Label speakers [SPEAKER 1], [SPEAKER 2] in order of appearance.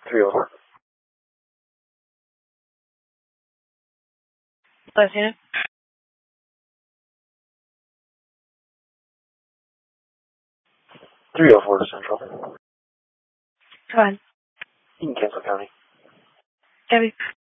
[SPEAKER 1] 304.
[SPEAKER 2] Last unit.
[SPEAKER 1] 304 to Central.
[SPEAKER 2] Go ahead.
[SPEAKER 1] In Kansas County.
[SPEAKER 2] Debbie.